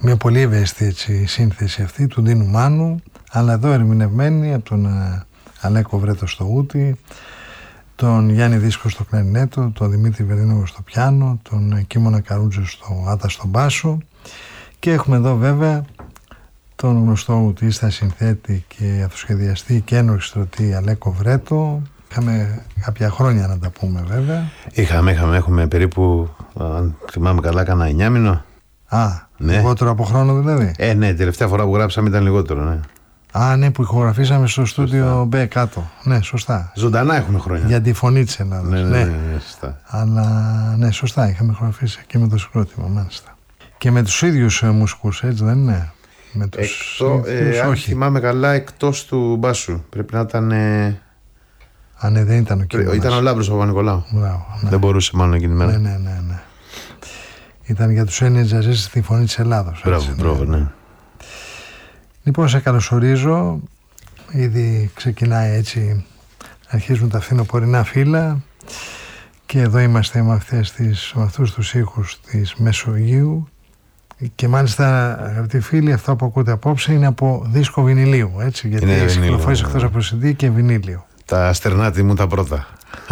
Μια πολύ ευαίσθητη σύνθεση αυτή του Ντίνου Μάνου, αλλά εδώ ερμηνευμένη από τον Αλέκο Βρέτο στο ούτι, τον Γιάννη Δίσκο στο κλαρινέτο, τον Δημήτρη Βερδίνογο στο πιάνο, τον Κίμωνα Καρούτζο στο άτα στο μπάσο, και έχουμε εδώ βέβαια τον γνωστό ουτίστα, συνθέτη και αυτοσχεδιαστή και ενορχιστρωτή Αλέκο Βρέτο. Είχαμε κάποια χρόνια να τα πούμε βέβαια. Έχουμε περίπου, αν θυμάμαι καλά, κανένα 9 μήνο. Ναι. Λιγότερο από χρόνο δηλαδή. Ναι, τελευταία φορά που γράψαμε ήταν λιγότερο, ναι. Ναι, που ηχογραφήσαμε στο στούντιο Μπ κάτω. Ναι, σωστά. Ζωντανά έχουμε χρόνια. Για τη φωνή της Ελλάδας. Ναι, σωστά. Αλλά ναι, σωστά, είχαμε ηχογραφήσει και με το συγκρότημα, μάλιστα. Και με τους ίδιους μουσικούς, έτσι δεν είναι? Με τους αν θυμάμαι καλά, εκτός του μπάσου. Πρέπει να ήταν. Ναι, δεν ήταν ο κύριος. Ήταν ο Λάμπρος ο Παπα-Νικολάου. Ναι. Δεν μπορούσε μάλλον εκείνη τη μέρα. Ναι. Ήταν για τους Έλληνες τζαζίστες στη φωνή της Ελλάδος. Μπράβο, ναι. Λοιπόν, σε καλωσορίζω. Ήδη ξεκινάει έτσι, αρχίζουν τα φθινοπορεινά φύλλα, και εδώ είμαστε με αυτούς τους ήχους της Μεσογείου. Και μάλιστα, αγαπητοί φίλοι, αυτό που ακούτε απόψε είναι από δίσκο βινιλίου, έτσι, γιατί κυκλοφόρησε εκτός από CD και βινίλιο. Τα στερνάτη μου τα πρώτα.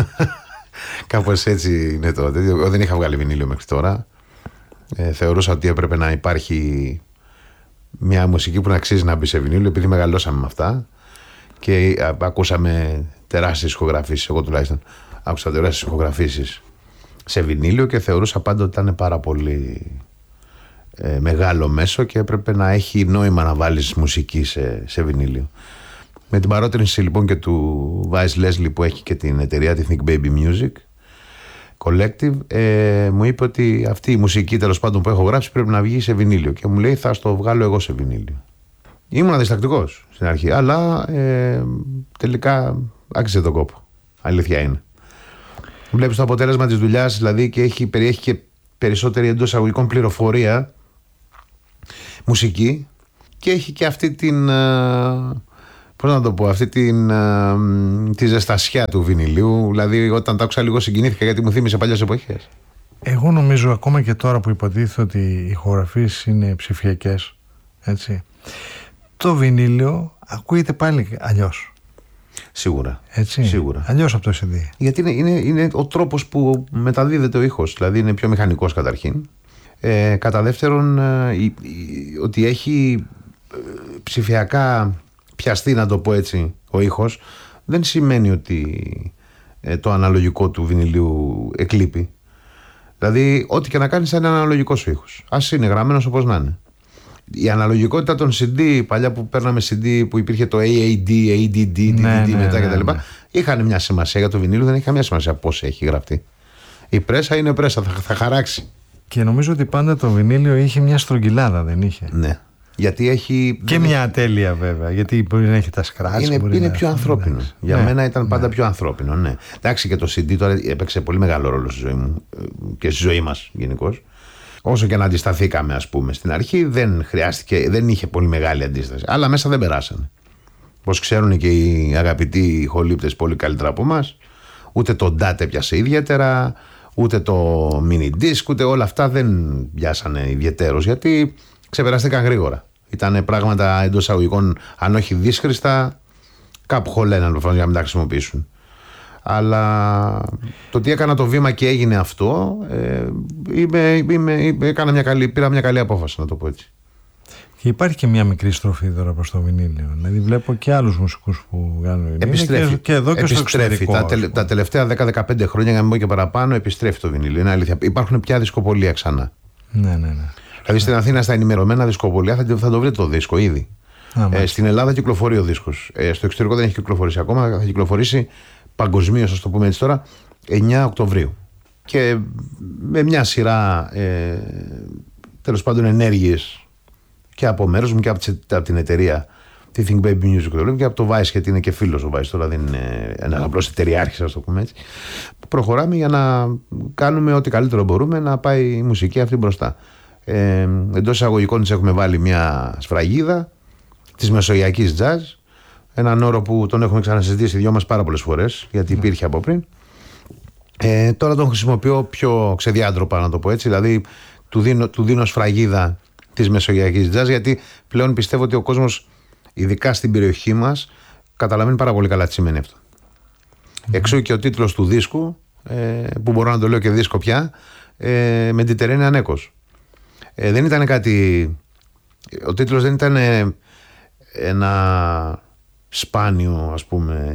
Κάπως έτσι είναι το. Εγώ δεν είχα βγάλει βινίλιο μέχρι τώρα. Θεωρούσα ότι έπρεπε να υπάρχει μια μουσική που να αξίζει να μπει σε βινίλιο, επειδή μεγαλώσαμε με αυτά και ακούσαμε τεράστιες ηχογραφήσεις. Εγώ τουλάχιστον άκουσα τεράστιες ηχογραφήσεις σε βινίλιο και θεωρούσα πάντα ότι ήταν πάρα πολύ μεγάλο μέσο και έπρεπε να έχει νόημα να βάλεις μουσική σε βινίλιο. Με την παρότρινση λοιπόν και του Vice Leslie, που έχει και την εταιρεία τη Think Baby Music Collective, μου είπε ότι αυτή η μουσική, τέλος πάντων, που έχω γράψει πρέπει να βγει σε βινίλιο, και μου λέει θα στο βγάλω εγώ σε βινίλιο. Ήμουν διστακτικός στην αρχή, αλλά τελικά άξιζε τον κόπο. Αλήθεια είναι. Βλέπεις το αποτέλεσμα της δουλειάς, δηλαδή, και περιέχει και περισσότερη εντός αγωγικών πληροφορία μουσική, και έχει και αυτή την, πώς να το πω, αυτή τη ζεστασιά του βινιλίου. Δηλαδή, όταν τα άκουσα λίγο συγκινήθηκα, γιατί μου θύμισε παλιές εποχές. Εγώ νομίζω ακόμα και τώρα που υποτίθεται ότι οι ηχογραφίες είναι ψηφιακές, έτσι, το βινίλιο ακούγεται πάλι αλλιώς. Σίγουρα. Έτσι, σίγουρα. Αλλιώς από το CD. Γιατί είναι ο τρόπος που μεταδίδεται ο ήχος. Δηλαδή είναι πιο μηχανικός καταρχήν. Κατά δεύτερον, ότι έχει ψηφιακά πιαστεί, να το πω έτσι, ο ήχος, δεν σημαίνει ότι το αναλογικό του βινιλίου εκλείπει. Δηλαδή, ό,τι και να κάνεις θα είναι αναλογικός ο ήχος. Ας είναι γραμμένος όπως να είναι. Η αναλογικότητα των CD, παλιά που παίρναμε CD που υπήρχε το AAD, ADD, DDD μετά κτλ. Είχαν μια σημασία. Για το βινίλιο δεν έχει καμία σημασία πώς έχει γραφτεί. Η πρέσα είναι πρέσα, θα χαράξει. Και νομίζω ότι πάντα το βινίλιο είχε μια στρογγυλάδα, δεν είχε? Ναι. Γιατί έχει. Και μια ατέλεια βέβαια. Γιατί μπορεί να έχει τα σκράτς. Είναι πιο ανθρώπινο. Για μένα ήταν πάντα πιο ανθρώπινο. Ναι. Εντάξει, και το CD τώρα έπαιξε πολύ μεγάλο ρόλο στη ζωή μου και στη ζωή μας γενικώς. Όσο και να αντισταθήκαμε, ας πούμε, στην αρχή δεν χρειάστηκε, δεν είχε πολύ μεγάλη αντίσταση. Αλλά μέσα δεν περάσανε. Πώς ξέρουν και οι αγαπητοί ηχολήπτες πολύ καλύτερα από εμάς, ούτε το DAT έπιασε ιδιαίτερα, ούτε το mini disc, ούτε όλα αυτά δεν πιάσανε ιδιαιτέρως, γιατί ξεπεράστηκαν γρήγορα. Ήτανε πράγματα εντός αγωγικών, αν όχι δύσχριστα, κάπου χωλέναν προφανώς για να μην τα χρησιμοποιήσουν. Αλλά το ότι έκανα το βήμα και έγινε αυτό, πήρα μια καλή απόφαση, να το πω έτσι. Και υπάρχει και μια μικρή στροφή τώρα προς το βινίλιο. Δηλαδή βλέπω και άλλους μουσικούς που βγάλουν βινίλιο. Επιστρέφει. Και εδώ και στο εξωτερικό. Τα τελευταία 10-15 χρόνια, για να μην πω και παραπάνω, επιστρέφει το βινίλιο. Είναι αλήθεια. Υπάρχουν πια δισκοπολία ξανά. Ναι. Δηλαδή στην Αθήνα, στα ενημερωμένα δισκοπολία, θα το βρείτε το δίσκο ήδη. Στην Ελλάδα κυκλοφορεί ο δίσκος. Στο εξωτερικό δεν έχει κυκλοφορήσει ακόμα. Θα κυκλοφορήσει παγκοσμίως, ας το πούμε έτσι τώρα, 9 Οκτωβρίου. Και με μια σειρά τέλος πάντων ενέργειες και από μέρος μου και από την εταιρεία τη Think Baby Music και από το Vice, γιατί είναι και φίλος ο Vice τώρα, δεν είναι ένας απλός εταιριάρχης, ας το πούμε έτσι. Προχωράμε για να κάνουμε ό,τι καλύτερο μπορούμε να πάει η μουσική αυτή μπροστά. Εντός εισαγωγικών της έχουμε βάλει μια σφραγίδα της μεσογειακής jazz, έναν όρο που τον έχουμε ξανασυζητήσει δυο μας πάρα πολλές φορές, γιατί υπήρχε από πριν. Τώρα τον χρησιμοποιώ πιο ξεδιάντροπα, να το πω έτσι, δηλαδή του δίνω σφραγίδα της μεσογειακής jazz, γιατί πλέον πιστεύω ότι ο κόσμος, ειδικά στην περιοχή μας, καταλαβαίνει πάρα πολύ καλά τι σημαίνει αυτό. Εξού και ο τίτλος του δίσκου, που μπορώ να το λέω και δίσκο πια, Mediterranean Echoes. Δεν ήταν κάτι... Ο τίτλος δεν ήταν ένα σπάνιο, ας πούμε,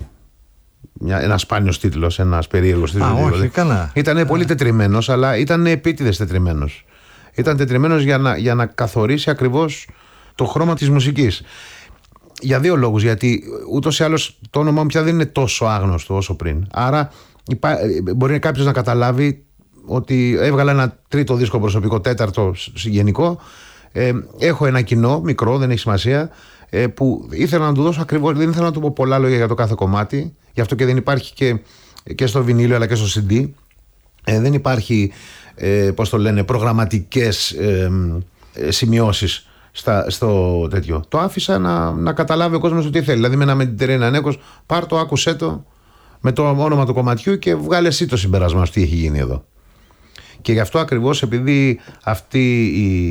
ένα σπάνιος τίτλος, ένας περίεργος τίτλος. Όχι, καλά. Ήταν πολύ τετριμένος, αλλά ήταν επίτηδες τετριμένος. Ήταν τετριμένος για να καθορίσει ακριβώς το χρώμα της μουσικής. Για δύο λόγους. Γιατί ούτως ή άλλως το όνομά μου πια δεν είναι τόσο άγνωστο όσο πριν. Άρα μπορεί κάποιος να καταλάβει ότι έβγαλα ένα τρίτο δίσκο προσωπικό, τέταρτο γενικό. Έχω ένα κοινό, μικρό, δεν έχει σημασία, που ήθελα να του δώσω ακριβώς, δεν ήθελα να του πω πολλά λόγια για το κάθε κομμάτι. Γι' αυτό και δεν υπάρχει και στο βινίλιο αλλά και στο CD. Δεν υπάρχει, πώς το λένε, προγραμματικές σημειώσεις στο τέτοιο. Το άφησα να καταλάβει ο κόσμος τι θέλει. Δηλαδή με ένα Mediterranean Echoes, πάρ' το, άκουσέ το με το όνομα του κομματιού και βγάλε εσύ το συμπέρασμα σου τι έχει γίνει εδώ. Και γι' αυτό ακριβώς, επειδή αυτή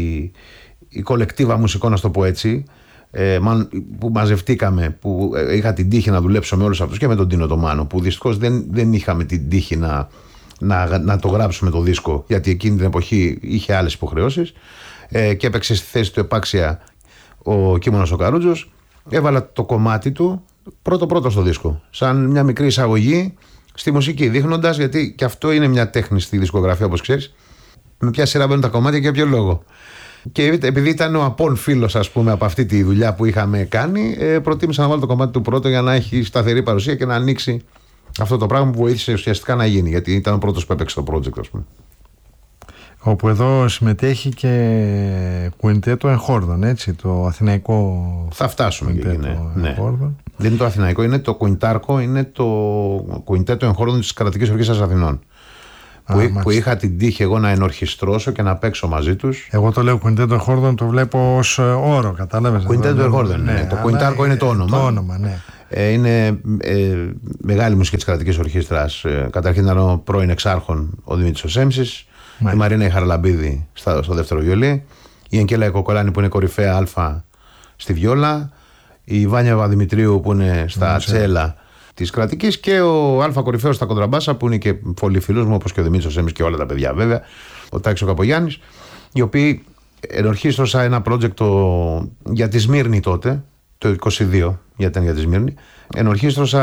η κολεκτίβα μουσικών, να το πω έτσι, που μαζευτήκαμε, που είχα την τύχη να δουλέψω με όλους αυτούς και με τον Τίνο το Μάνο, που δυστυχώς δεν είχαμε την τύχη να το γράψουμε το δίσκο, γιατί εκείνη την εποχή είχε άλλες υποχρεώσεις, και έπαιξε στη θέση του επάξια ο Κίμωνος ο Καρούτζος. Έβαλα το κομμάτι του πρώτο στο δίσκο, σαν μια μικρή εισαγωγή στη μουσική, δείχνοντας, γιατί και αυτό είναι μια τέχνη στη δισκογραφία, όπως ξέρεις, με ποια σειρά μπαίνουν τα κομμάτια και για ποιο λόγο. Και επειδή ήταν ο απόν φίλος, ας πούμε, από αυτή τη δουλειά που είχαμε κάνει, προτίμησα να βάλω το κομμάτι του πρώτο για να έχει σταθερή παρουσία και να ανοίξει αυτό το πράγμα που βοήθησε ουσιαστικά να γίνει, γιατί ήταν ο πρώτος που έπαιξε το project, ας πούμε. Όπου εδώ συμμετέχει και κουιντέτο εγχόρδων, έτσι, το αθηναϊκό. Θα φτάσουμε και εκεί, ναι. Δεν είναι το αθηναϊκό, είναι το κουιντάρκο, είναι το κουιντέτο εγχόρδων της Κρατικής Ορχήστρας Αθηνών. Που είχα την τύχη εγώ να ενορχιστρώσω και να παίξω μαζί τους. Εγώ το λέω κουιντέτο εγχόρδων, το βλέπω ως όρο, κατάλαβες. Κουιντέτο εγχόρδων, ναι. Το κουιντάρκο είναι το όνομα. Το όνομα, ναι. Είναι μεγάλη μουσική της Κρατικής Ορχήστρας. Καταρχήν ήταν ο πρώην εξάρχων ο Δημήτρης ο Σέμψης, η Μαρίνα η Χαραλαμπίδη στο δεύτερο βιολί, η Αγγέλα η Κοκολάνη που είναι κορυφαία αλφα στη βιόλα, η Βάνια Παπαδημητρίου που είναι στα τσέλα της Κρατικής και ο αλφα κορυφαίος στα κοντραμπάσα που είναι και πολύ φίλος μου, όπως και ο Δημήτρης ο Σέμψης και όλα τα παιδιά βέβαια, ο Τάκης ο Καπογιάννης, οι οποίοι ενορχίστρωσα ένα project για τη Σμύρνη τότε, το 22, γιατί ήταν για τη Σμύρνη. Ενορχίστρωσα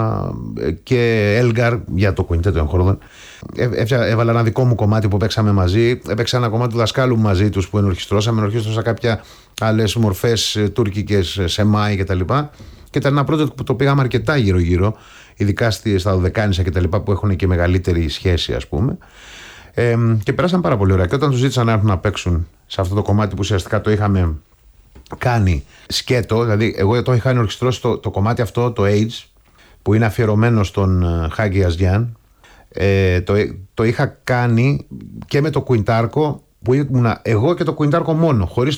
και Έλγκαρ για το κουιντέτο εγχόρδων. Έβαλα ένα δικό μου κομμάτι που παίξαμε μαζί. Έπαιξα ένα κομμάτι του δασκάλου μου μαζί τους που ενορχιστρώσαμε. Ενορχίστρωσα κάποια άλλες μορφές τουρκικές, σεμάι κτλ. Και ήταν ένα project που το πήγαμε αρκετά γύρω-γύρω, ειδικά στα Δωδεκάνησα κτλ. Που έχουν και μεγαλύτερη σχέση, ας πούμε. Και περάσαν πάρα πολύ ωραία. Και όταν τους ζήτησαν να έρθουν να παίξουν σε αυτό το κομμάτι που ουσιαστικά το είχαμε κάνει σκέτο, δηλαδή εγώ το είχα ενορχιστρώσει το κομμάτι αυτό, το Age, που είναι αφιερωμένο στον Χάγκη Αζιάν, το είχα κάνει και με το κουιντάρκο που ήμουν εγώ και το κουιντάρκο μόνο, χωρίς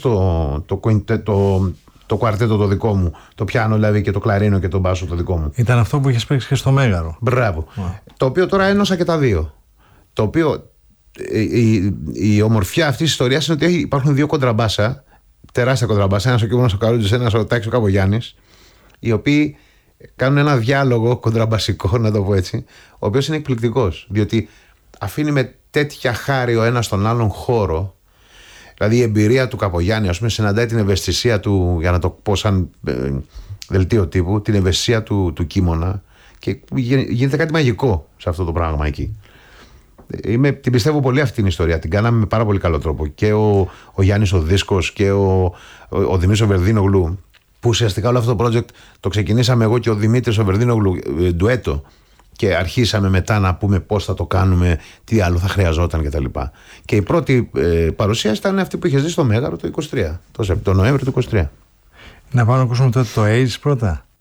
το κουαρτέτο το δικό μου, το πιάνο δηλαδή και το κλαρίνο και το μπάσο το δικό μου. Ήταν αυτό που είχες παίξει και στο Μέγαρο. Μπράβο. Το οποίο τώρα ένωσα και τα δύο. Το οποίο η ομορφιά αυτής της ιστορίας είναι ότι υπάρχουν δύο κοντραμπάσα, τεράστια κοντραμπάσα, ένας ο Κίμωνος ο Καρούτζης, ένας ο Τάκης ο Καπογιάννης, οι οποίοι κάνουν ένα διάλογο κοντραμπασικό, να το πω έτσι, ο οποίος είναι εκπληκτικός, διότι αφήνει με τέτοια χάρη ο ένας τον άλλον χώρο. Δηλαδή η εμπειρία του Καπογιάννη, ας πούμε, συναντάει την ευαισθησία του, για να το πω σαν δελτίο τύπου, την ευαισθησία του Κίμωνα και γίνεται κάτι μαγικό σε αυτό το πράγμα εκεί. Την πιστεύω πολύ αυτή την ιστορία. Την κάναμε με πάρα πολύ καλό τρόπο. Και ο Γιάννης ο Δίσκος και ο Δημήτρης ο Βερδίνογλου, που ουσιαστικά όλο αυτό το project το ξεκινήσαμε εγώ και ο Δημήτρης ο Βερδίνογλου ντουέτο. Και αρχίσαμε μετά να πούμε πώς θα το κάνουμε, τι άλλο θα χρειαζόταν κτλ. Και η πρώτη παρουσίαση ήταν αυτή που είχε δει στο Μέγαρο το 23, το Νοέμβριο του 23. Να πάμε να ακούσουμε τότε το Age πρώτα.